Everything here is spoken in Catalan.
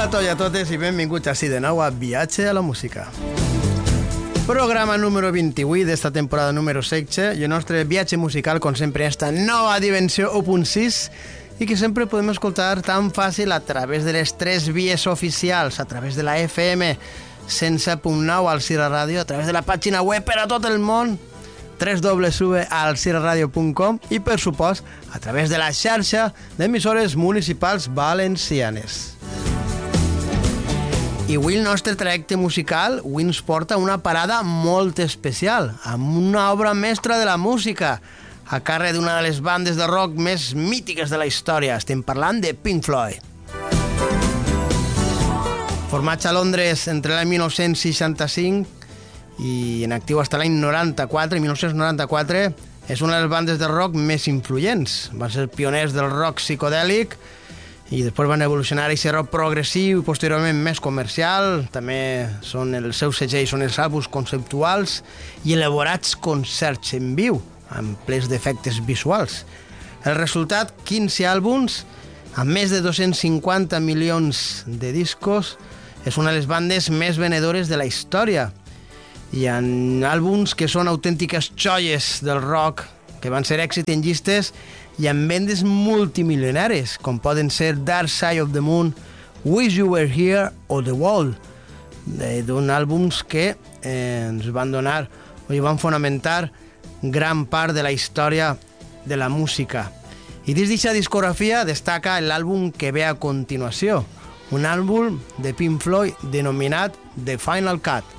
Hola a tots i a totes i benvinguts així de nou a Viatge a la Música. Programa número 28 d'esta temporada número 16 i el nostre viatge musical, com sempre, en esta nova dimensió 1.6 i que sempre podem escoltar tan fàcil a través de les tres vies oficials, a través de la FM 107.9 al Cira Ràdio, a través de la pàgina web per a tot el món www.alciraradio.com i, per supost, a través de la xarxa d'emissores municipals valencianes. I avui el nostre trajecte musical ens porta a una parada molt especial, amb una obra mestra de la música, a càrrec d'una de les bandes de rock més mítiques de la història. Estem parlant de Pink Floyd. Formats a Londres entre l'any 1965 i en actiu fins l'any 94, 1994, és una de les bandes de rock més influents. Van ser pioners del rock psicodèlic i després van evolucionar a aquest rock progressiu i posteriorment més comercial. També els seus segells són els àlbums conceptuals i elaborats concerts en viu, amb plens d'efectes visuals. El resultat, 15 àlbums, amb més de 250 milions de discos, és una de les bandes més venedores de la història. Hi ha àlbums que són autèntiques joies del rock, que van ser èxit en llistes i amb vendes multimilionaris, com poden ser Dark Side of the Moon, Wish You Were Here o The Wall, d'un àlbums que ens van donar o van fonamentar gran part de la història de la música. I dins d'aquesta discografia destaca l'àlbum que ve a continuació, un àlbum de Pink Floyd denominat The Final Cut.